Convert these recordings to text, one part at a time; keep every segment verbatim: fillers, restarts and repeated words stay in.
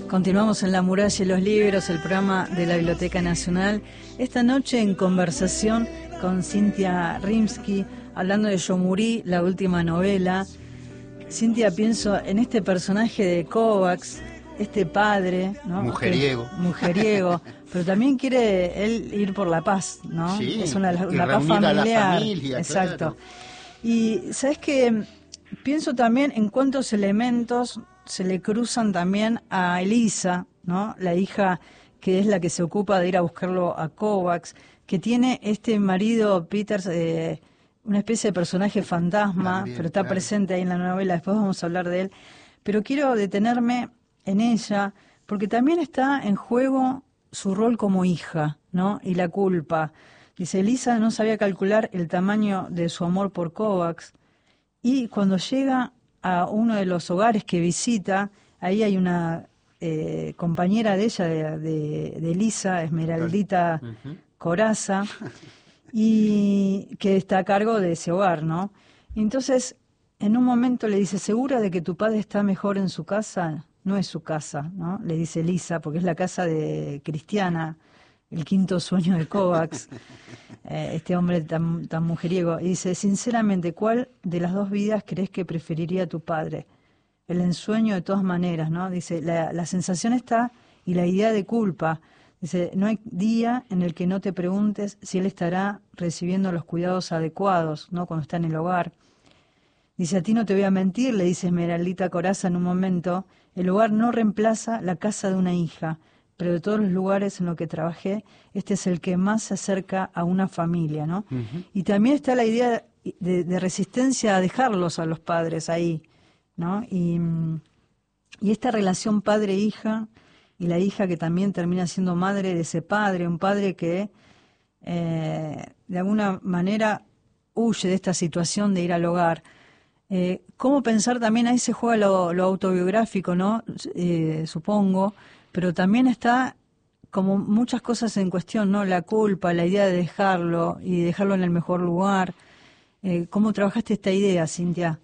Continuamos en La Muralla y los Libros, el programa de la Biblioteca Nacional. Esta noche en conversación con Cintia Rimsky, hablando de Yomurí, la última novela. Cintia, pienso en este personaje de Kovacs, este padre, ¿no? Mujeriego. Que, mujeriego, pero también quiere él ir por la paz, ¿no? Sí, es una, y una paz familiar. A la familia, exacto. Claro. Y sabes que pienso también en cuántos elementos se le cruzan también a Elisa, ¿no? La hija que es la que se ocupa de ir a buscarlo a Kovacs, que tiene este marido Peters, eh, una especie de personaje fantasma, También, pero está claro. presente ahí en la novela, después vamos a hablar de él. Pero quiero detenerme en ella, porque también está en juego su rol como hija, ¿no? Y la culpa. Dice, Elisa no sabía calcular el tamaño de su amor por Kovacs, y cuando llega a uno de los hogares que visita, ahí hay una eh, compañera de ella, de, de, de Elisa, Esmeraldita Uh-huh. Corazza, y que está a cargo de ese hogar, ¿no? Y entonces, en un momento le dice, ¿segura de que tu padre está mejor en su casa? No es su casa, ¿no? Le dice Elisa, porque es la casa de Cristiana, el quinto sueño de Kovacs, eh, este hombre tan, tan mujeriego. Y dice, sinceramente, ¿cuál de las dos vidas crees que preferiría tu padre? El ensueño de todas maneras, ¿no? Dice, la, la sensación está y la idea de culpa. Dice, no hay día en el que no te preguntes si él estará recibiendo los cuidados adecuados, ¿no? Cuando está en el hogar. Dice, a ti no te voy a mentir, le dice Esmeraldita Corazza en un momento, el hogar no reemplaza la casa de una hija, pero de todos los lugares en los que trabajé, este es el que más se acerca a una familia, ¿no? Uh-huh. Y también está la idea de, de resistencia a dejarlos a los padres ahí, ¿no? Y, y esta relación padre-hija, y la hija que también termina siendo madre de ese padre, un padre que eh, de alguna manera huye de esta situación de ir al hogar. Eh, ¿Cómo pensar también? Ahí se juega lo, lo autobiográfico, ¿no? Eh, supongo, pero también está como muchas cosas en cuestión, ¿no? La culpa, la idea de dejarlo y dejarlo en el mejor lugar. Eh, ¿Cómo trabajaste esta idea, Cintia?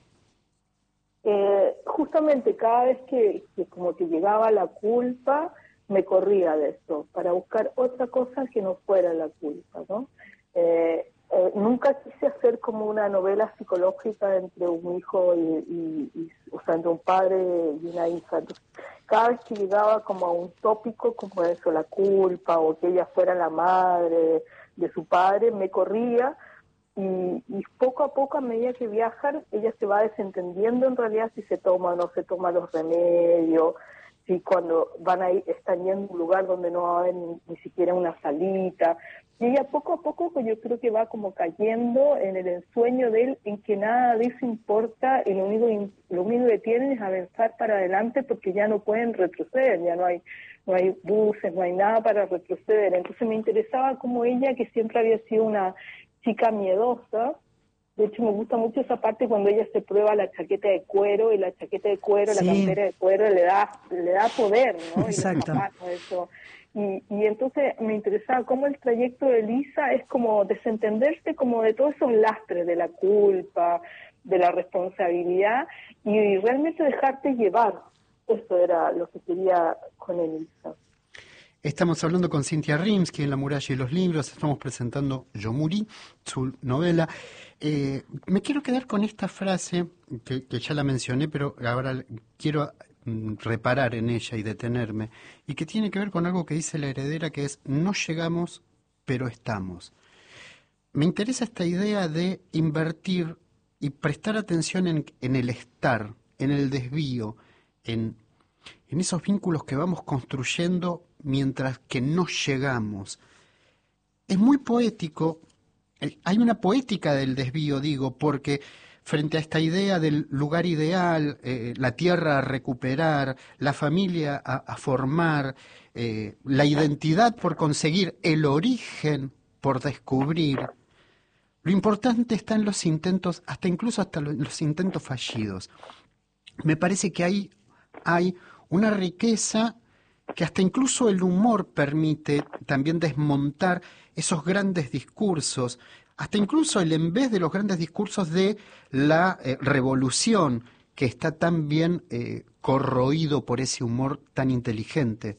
Eh, justamente cada vez que, que como que llegaba la culpa, me corría de esto, para buscar otra cosa que no fuera la culpa, ¿no? Eh, Eh, nunca quise hacer como una novela psicológica entre un hijo y, y, y o sea, entre un padre y una hija. Entonces, cada vez que llegaba como a un tópico como eso, la culpa, o que ella fuera la madre de su padre, me corría, y, y poco a poco, a medida que viajan, ella se va desentendiendo en realidad si se toma o no se toma los remedios, si cuando van a ir, están yendo a un lugar donde no va a haber ni, ni siquiera una salita. Y ella poco a poco, pues yo creo que va como cayendo en el ensueño de él, en que nada de eso importa, y lo único, lo único que tienen es avanzar para adelante, porque ya no pueden retroceder, ya no hay, no hay buses, no hay nada para retroceder. Entonces me interesaba como ella, que siempre había sido una chica miedosa. De hecho, me gusta mucho esa parte cuando ella se prueba la chaqueta de cuero, y la chaqueta de cuero, sí. La campera de cuero le da le da poder, ¿no? Exacto. Y los zapatos, eso. Y, y entonces me interesaba cómo el trayecto de Elisa es como desentenderse como de todos esos lastres, de la culpa, de la responsabilidad, y realmente dejarte llevar. Eso era lo que quería con Elisa. Estamos hablando con Cintia Rimsky en La Muralla y los Libros, estamos presentando Yomurí, su novela. Eh, me quiero quedar con esta frase, que, que ya la mencioné, pero ahora quiero mm, reparar en ella y detenerme, y que tiene que ver con algo que dice la heredera, que es, no llegamos, pero estamos. Me interesa esta idea de invertir y prestar atención en, en el estar, en el desvío, en, en esos vínculos que vamos construyendo mientras que no llegamos. Es muy poético, hay una poética del desvío, digo, porque frente a esta idea del lugar ideal, eh, la tierra a recuperar, la familia a, a formar, eh, la identidad por conseguir, el origen por descubrir, lo importante está en los intentos, hasta incluso hasta los, los intentos fallidos. Me parece que ahí hay una riqueza que hasta incluso el humor permite también desmontar esos grandes discursos, hasta incluso el en vez de los grandes discursos de la eh, revolución, que está tan bien eh, corroído por ese humor tan inteligente?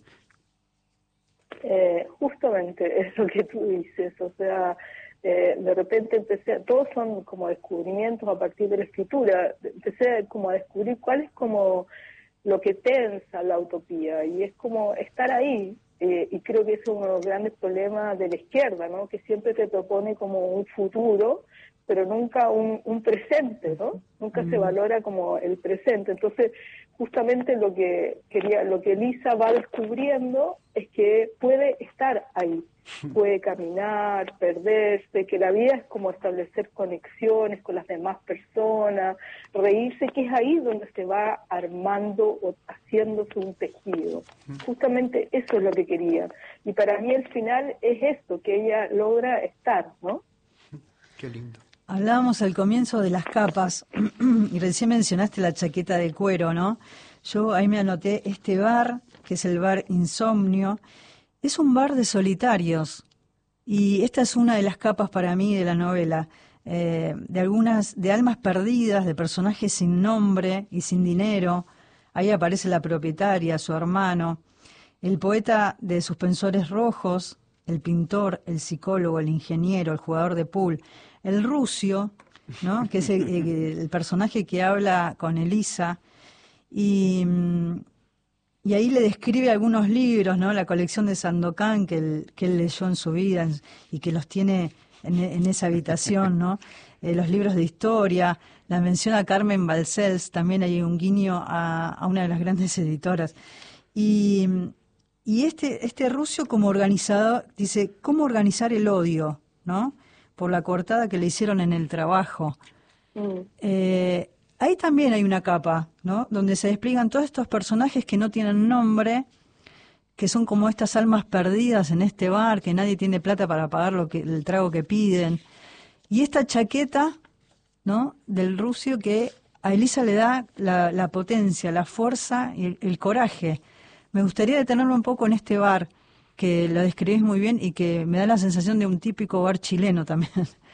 Eh, justamente es lo que tú dices, o sea, eh, de repente empecé, todos son como descubrimientos a partir de la escritura, empecé como a descubrir cuál es como lo que tensa la utopía, y es como estar ahí, eh, y creo que ese es uno de los grandes problemas de la izquierda, ¿no? Que siempre te propone como un futuro, pero nunca un, un presente, ¿no? Nunca mm. se valora como el presente. Entonces, justamente lo que quería, lo que Elisa va descubriendo es que puede estar ahí, puede caminar, perderse, que la vida es como establecer conexiones con las demás personas, reírse, que es ahí donde se va armando o haciéndose un tejido. Justamente eso es lo que quería. Y para mí el final es esto, que ella logra estar, ¿no? Qué lindo. Hablábamos al comienzo de las capas y recién mencionaste la chaqueta de cuero, ¿no? Yo ahí me anoté este bar, que es el bar Insomnio. Es un bar de solitarios y esta es una de las capas para mí de la novela, eh, de algunas, de almas perdidas, de personajes sin nombre y sin dinero. Ahí aparece la propietaria, su hermano, el poeta de Suspensores Rojos, el pintor, el psicólogo, el ingeniero, el jugador de pool, el rucio, ¿no? Que es el, el personaje que habla con Elisa, y, y ahí le describe algunos libros, ¿no? La colección de Sandokan que él, que él leyó en su vida y que los tiene en, en esa habitación, ¿no? Eh, los libros de historia, la menciona Carmen Balcells, también hay un guiño a, a una de las grandes editoras. Y, y este, este rucio como organizador dice, ¿cómo organizar el odio, ¿no? Por la cortada que le hicieron en el trabajo. Mm. Eh, ahí también hay una capa, ¿no? Donde se despliegan todos estos personajes que no tienen nombre, que son como estas almas perdidas en este bar, que nadie tiene plata para pagar lo que, el trago que piden. Y esta chaqueta, ¿no? Del rucio que a Elisa le da la, la potencia, la fuerza y el, el coraje. Me gustaría detenerme un poco en este bar, que lo describís muy bien y que me da la sensación de un típico bar chileno también.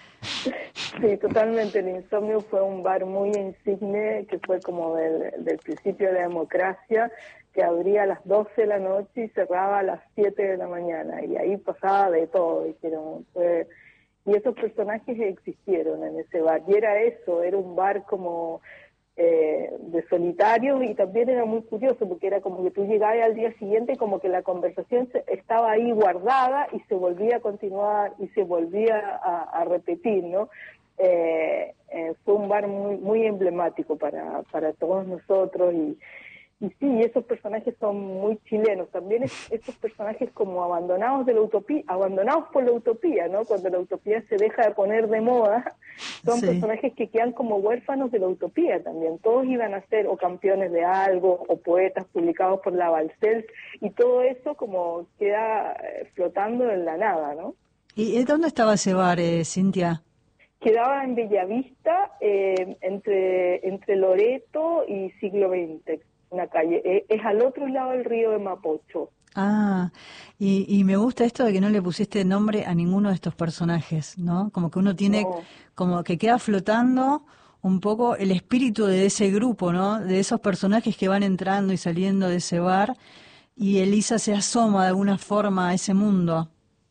Sí, totalmente. El Insomnio fue un bar muy insigne, que fue como del, del principio de la democracia, que abría a las doce de la noche y cerraba a las siete de la mañana, y ahí pasaba de todo, dijeron. Fue... Y esos personajes existieron en ese bar, y era eso, era un bar como... Eh, de solitarios, y también era muy curioso porque era como que tú llegabas al día siguiente y como que la conversación se, estaba ahí guardada y se volvía a continuar y se volvía a, a repetir, ¿no? Eh, eh, fue un bar muy muy emblemático para, para todos nosotros, y, y sí, esos personajes son muy chilenos, también es, esos personajes como abandonados de la utopía, abandonados por la utopía, ¿no? Cuando la utopía se deja de poner de moda, son sí. personajes que quedan como huérfanos de la utopía también. Todos iban a ser o campeones de algo, o poetas publicados por la Balcells, y todo eso como queda flotando en la nada, ¿no? ¿Y dónde estaba ese bar, eh, Cintia? Quedaba en Bellavista, eh, entre, entre Loreto y Siglo veinte, una calle. Eh, es al otro lado del río de Mapocho. Ah, y, y me gusta esto de que no le pusiste nombre a ninguno de estos personajes, ¿no? Como que uno tiene, no. como que queda flotando un poco el espíritu de ese grupo, ¿no? De esos personajes que van entrando y saliendo de ese bar, y Elisa se asoma de alguna forma a ese mundo.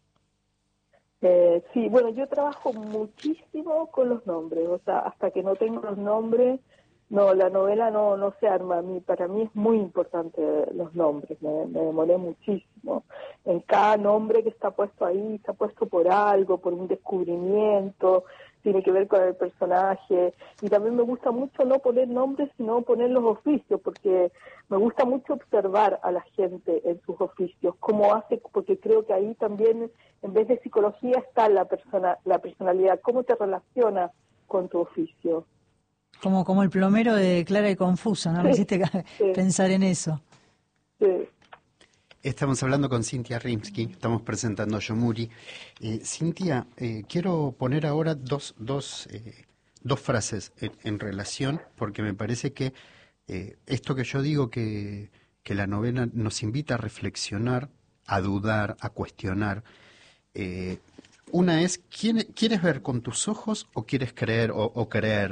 Eh, sí, bueno, yo trabajo muchísimo con los nombres, o sea, hasta que no tengo los nombres, no, la novela no no se arma. A mí, para mí es muy importante los nombres, me, me demoré muchísimo. En cada nombre que está puesto ahí, está puesto por algo, por un descubrimiento, tiene que ver con el personaje. Y también me gusta mucho no poner nombres, sino poner los oficios, porque me gusta mucho observar a la gente en sus oficios, cómo hace, porque creo que ahí también, en vez de psicología, está la persona, la personalidad, cómo te relacionas con tu oficio. Como, como el plomero de Clara y Confusa, ¿no? Me hiciste sí. pensar en eso. Sí. Estamos hablando con Cintia Rimsky, estamos presentando a Yomurí. Eh, Cintia, eh, quiero poner ahora dos, dos, eh, dos frases en, en relación, porque me parece que eh, esto que yo digo, que, que la novela nos invita a reflexionar, a dudar, a cuestionar. Eh, una es, ¿quién, ¿quieres ver con tus ojos o quieres creer o, o creer?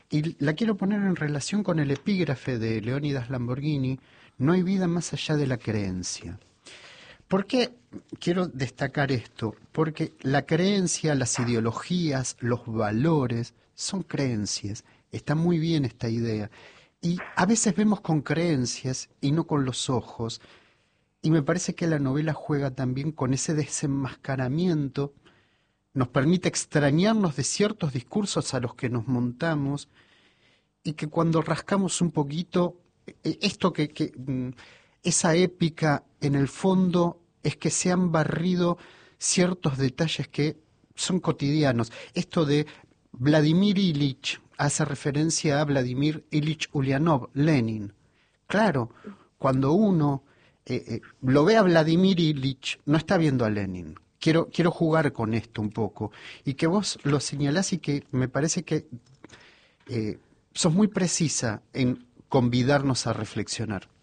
Y la quiero poner en relación con el epígrafe de Leónidas Lamborghini, no hay vida más allá de la creencia. ¿Por qué quiero destacar esto? Porque la creencia, las ideologías, los valores, son creencias. Está muy bien esta idea. Y a veces vemos con creencias y no con los ojos. Y me parece que la novela juega también con ese desenmascaramiento, nos permite extrañarnos de ciertos discursos a los que nos montamos y que cuando rascamos un poquito, esto que, que esa épica en el fondo es que se han barrido ciertos detalles que son cotidianos. Esto de Vladimir Ilich hace referencia a Vladimir Ilich Ulyanov, Lenin. Claro, cuando uno eh, eh, lo ve a Vladimir Ilich, no está viendo a Lenin. Quiero, quiero jugar con esto un poco y que vos lo señalás y que me parece que eh, sos muy precisa en convidarnos a reflexionar.